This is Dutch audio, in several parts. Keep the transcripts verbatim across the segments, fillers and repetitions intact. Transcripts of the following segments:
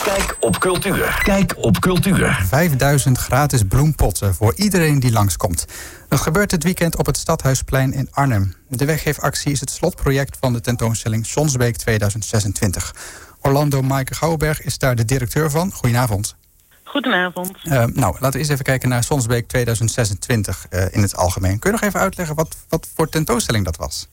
Kijk op cultuur. Kijk op cultuur. vijfduizend gratis bloempotten voor iedereen die langskomt. Dat gebeurt dit weekend op het Stadhuisplein in Arnhem. De weggeefactie is het slotproject van de tentoonstelling Sonsbeek tweeduizend zesentwintig. Orlando Maaike Gouwenberg is daar de directeur van. Goedenavond. Goedenavond. Uh, nou, laten we eens even kijken naar Sonsbeek tweeduizend zesentwintig uh, in het algemeen. Kun je nog even uitleggen wat, wat voor tentoonstelling dat was?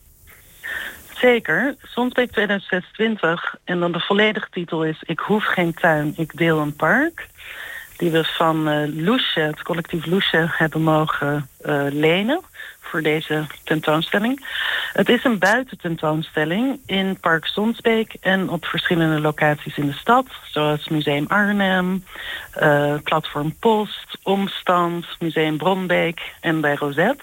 Zeker. Sonsbeek tweeduizend zesentwintig. En dan de volledige titel is Ik hoef geen tuin, ik deel een park. Die we van uh, Loesje, het collectief Loesje, hebben mogen uh, lenen voor deze tentoonstelling. Het is een buitententoonstelling in Park Sonsbeek en op verschillende locaties in de stad, zoals Museum Arnhem, uh, Platform Post, Omstand, Museum Bronbeek en bij Rosette.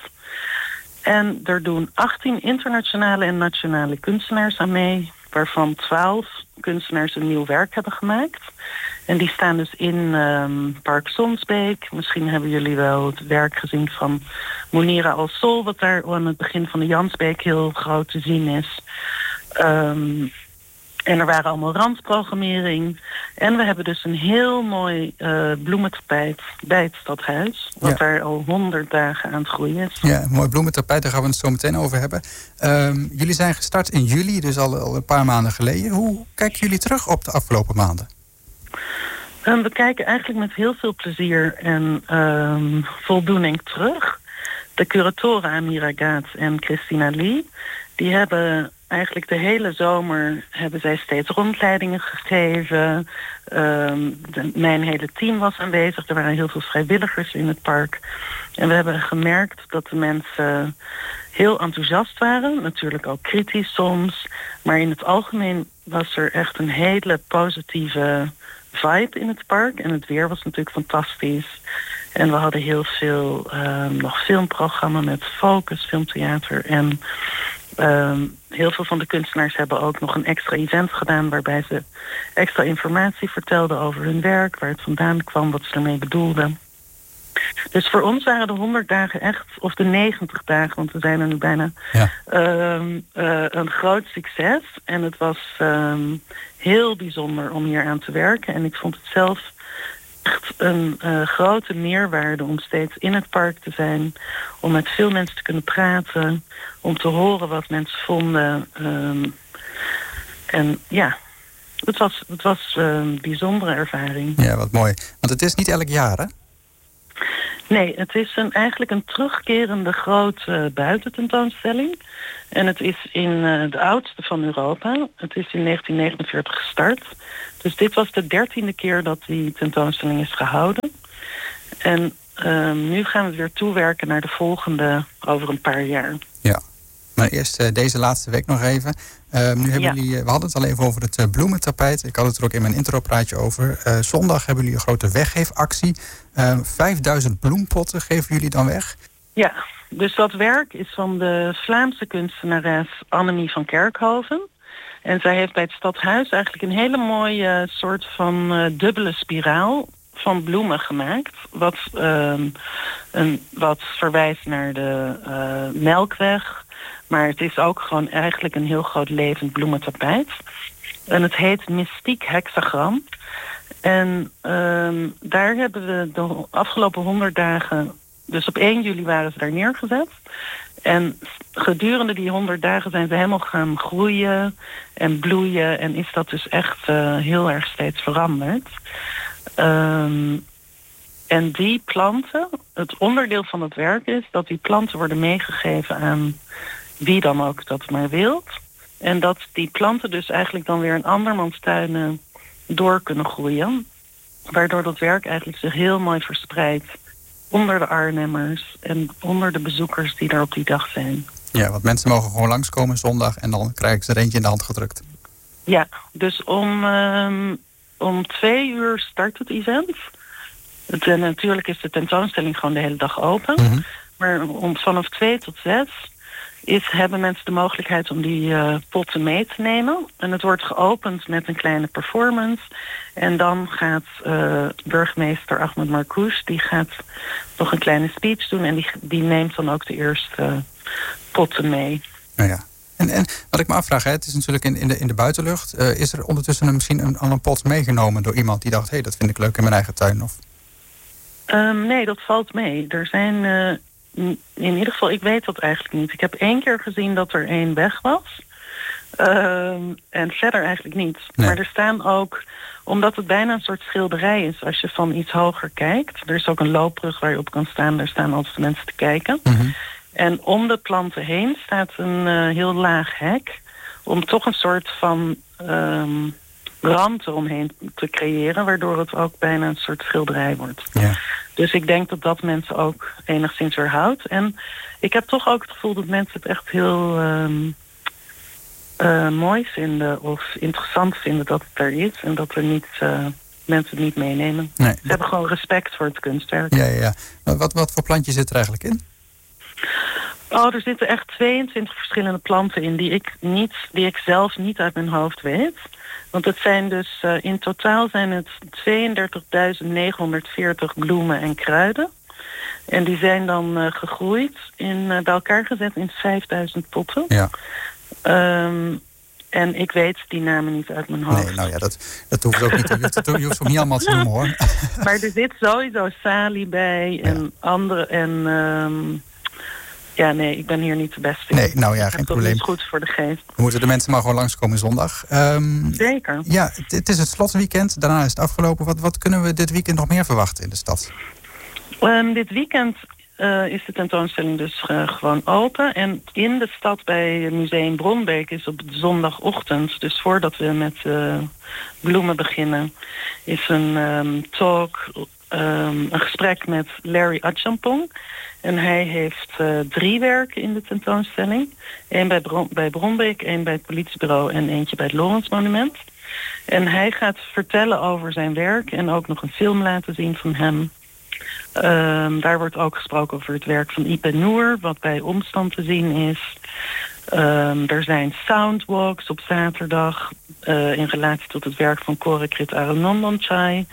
En er doen achttien internationale en nationale kunstenaars aan mee, waarvan twaalf kunstenaars een nieuw werk hebben gemaakt. En die staan dus in um, Park Sonsbeek. Misschien hebben jullie wel het werk gezien van Monira Al-Sol, wat daar aan het begin van de Jansbeek heel groot te zien is. Um, en er waren allemaal randprogrammering. En we hebben dus een heel mooi uh, bloementapijt bij het stadhuis, wat ja. daar al honderd dagen aan het groeien is. Ja, een mooi bloementapijt, daar gaan we het zo meteen over hebben. Um, jullie zijn gestart in juli, dus al, al een paar maanden geleden. Hoe kijken jullie terug op de afgelopen maanden? Um, we kijken eigenlijk met heel veel plezier en um, voldoening terug. De curatoren Amira Gaat en Christina Lee, die hebben eigenlijk de hele zomer hebben zij steeds rondleidingen gegeven. Um, de, mijn hele team was aanwezig. Er waren heel veel vrijwilligers in het park. En we hebben gemerkt dat de mensen heel enthousiast waren. Natuurlijk ook kritisch soms. Maar in het algemeen was er echt een hele positieve vibe in het park. En het weer was natuurlijk fantastisch. En we hadden heel veel um, nog filmprogramma met Focus, filmtheater. En um, heel veel van de kunstenaars hebben ook nog een extra event gedaan, waarbij ze extra informatie vertelden over hun werk, waar het vandaan kwam, wat ze ermee bedoelden. Dus voor ons waren de honderd dagen echt, of de negentig dagen, want we zijn er nu bijna, ja. um, uh, een groot succes. En het was um, heel bijzonder om hier aan te werken. En ik vond het zelf echt een uh, grote meerwaarde om steeds in het park te zijn, om met veel mensen te kunnen praten, om te horen wat mensen vonden. Um, en ja, het was, het was een bijzondere ervaring. Ja, wat mooi. Want het is niet elk jaar, hè? Nee, het is een, eigenlijk een terugkerende grote buitententoonstelling. En het is in uh, de oudste van Europa. Het is in negentien negenenveertig gestart. Dus dit was de dertiende keer dat die tentoonstelling is gehouden. En uh, nu gaan we weer toewerken naar de volgende over een paar jaar. Ja, maar eerst uh, deze laatste week nog even. Uh, nu hebben ja. jullie, uh, we hadden het al even over het uh, bloementapijt. Ik had het er ook in mijn intropraatje over. Uh, zondag hebben jullie een grote weggeefactie. Uh, vijfduizend bloempotten geven jullie dan weg? Ja, dus dat werk is van de Vlaamse kunstenares Annemie van Kerkhoven. En zij heeft bij het Stadhuis eigenlijk een hele mooie soort van uh, dubbele spiraal van bloemen gemaakt. Wat, uh, een, wat verwijst naar de uh, Melkweg. Maar het is ook gewoon eigenlijk een heel groot levend bloementapijt. En het heet Mystiek Hexagram. En um, daar hebben we de afgelopen honderd dagen, dus op één juli waren ze daar neergezet. En gedurende die honderd dagen zijn ze helemaal gaan groeien en bloeien. En is dat dus echt uh, heel erg steeds veranderd. Um, en die planten, het onderdeel van het werk is dat die planten worden meegegeven aan wie dan ook dat maar wilt. En dat die planten dus eigenlijk dan weer in andermans tuinen door kunnen groeien. Waardoor dat werk eigenlijk zich heel mooi verspreidt onder de Arnhemmers en onder de bezoekers die daar op die dag zijn. Ja, want mensen mogen gewoon langskomen zondag en dan krijgen ze er eentje in de hand gedrukt. Ja, dus om, um, om twee uur start het event. Het, en natuurlijk is de tentoonstelling gewoon de hele dag open. Mm-hmm. Maar om, vanaf twee tot zes is, hebben mensen de mogelijkheid om die uh, potten mee te nemen. En het wordt geopend met een kleine performance. En dan gaat uh, burgemeester Ahmed Marcouch, die gaat nog een kleine speech doen. En die, die neemt dan ook de eerste potten mee. Nou ja. En, en wat ik me afvraag, hè, het is natuurlijk in, in, de, in de buitenlucht. Uh, is er ondertussen een, misschien een, al een pot meegenomen door iemand die dacht, hé, hey, dat vind ik leuk in mijn eigen tuin? Of? Um, nee, dat valt mee. Er zijn, uh, in ieder geval, ik weet dat eigenlijk niet. Ik heb één keer gezien dat er één weg was. Um, en verder eigenlijk niet. Nee. Maar er staan ook, omdat het bijna een soort schilderij is als je van iets hoger kijkt. Er is ook een loopbrug waar je op kan staan. Daar staan altijd mensen te kijken. Mm-hmm. En om de planten heen staat een uh, heel laag hek. Om toch een soort van um, rand eromheen te creëren. Waardoor het ook bijna een soort schilderij wordt. Ja. Dus ik denk dat dat mensen ook enigszins weerhoudt. En ik heb toch ook het gevoel dat mensen het echt heel Um, Uh, mooi vinden of interessant vinden dat het er is. En dat er niet, uh, mensen het niet meenemen. Nee. Ze hebben gewoon respect voor het kunstwerk. Ja, ja, ja. Wat, wat voor plantjes zit er eigenlijk in? Oh, er zitten echt tweeëntwintig verschillende planten in die ik, niet, die ik zelf niet uit mijn hoofd weet. Want het zijn dus, uh, in totaal zijn het tweeëndertigduizend negenhonderdveertig bloemen en kruiden. En die zijn dan uh, gegroeid, in, uh, bij elkaar gezet in vijfduizend potten. Ja. Um, en ik weet die namen niet uit mijn hoofd. Nee, nou ja, dat, dat hoeft ook niet. Je hoeft, je hoeft ze ook niet allemaal te noemen, hoor. Maar er zit sowieso salie bij en ja. andere en um, ja, nee, ik ben hier niet de beste in. Nee, nou ja, ik geen probleem. Het is goed voor de geest. We moeten de mensen maar gewoon langskomen zondag. Um, Zeker. Ja, het, het is het slotweekend. Daarna is het afgelopen. Wat, wat kunnen we dit weekend nog meer verwachten in de stad? Um, dit weekend Uh, is de tentoonstelling dus uh, gewoon open. En in de stad bij Museum Bronbeek is op zondagochtend, dus voordat we met uh, bloemen beginnen, is een um, talk, um, een gesprek met Larry Achampong. En hij heeft uh, drie werken in de tentoonstelling. Eén bij, Bron- bij Bronbeek, één bij het politiebureau en eentje bij het Lorentz Monument. En hij gaat vertellen over zijn werk en ook nog een film laten zien van hem. Um, daar wordt ook gesproken over het werk van Ipe Noor, wat bij Omstand te zien is. Um, er zijn soundwalks op zaterdag uh, in relatie tot het werk van Korekrit Arunandanchai.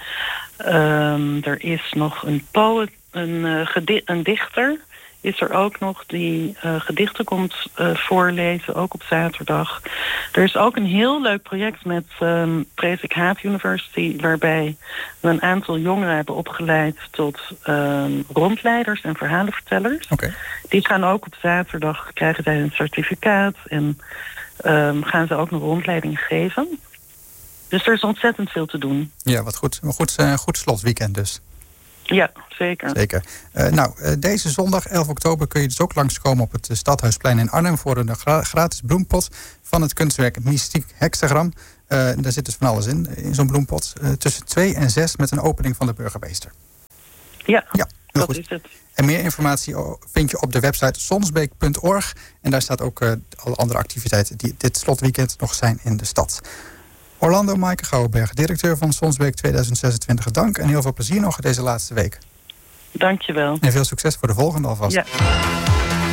Um, er is nog een poet, een, uh, gedi- een dichter is er ook nog die uh, gedichten komt uh, voorlezen, ook op zaterdag. Er is ook een heel leuk project met um, Prezik Haaf University, waarbij we een aantal jongeren hebben opgeleid tot um, rondleiders en verhalenvertellers. Okay. Die gaan ook op zaterdag, krijgen zij een certificaat en um, gaan ze ook nog rondleidingen geven. Dus er is ontzettend veel te doen. Ja, wat goed. Een goed, uh, goed slotweekend dus. Ja, zeker. Zeker. Uh, nou, uh, deze zondag, elf oktober, kun je dus ook langskomen op het uh, Stadhuisplein in Arnhem voor een gra- gratis bloempot van het kunstwerk Mystiek Hexagram. Uh, daar zit dus van alles in, in zo'n bloempot. Uh, tussen twee en zes met een opening van de burgemeester. Ja, ja heel dat goed. is het. En meer informatie vind je op de website sonsbeek punt org. En daar staat ook uh, alle andere activiteiten die dit slotweekend nog zijn in de stad. Orlando Maaike Gouwenberg, directeur van Sonsbeek tweeduizend zesentwintig. Dank en heel veel plezier nog deze laatste week. Dank je wel. En veel succes voor de volgende alvast. Ja.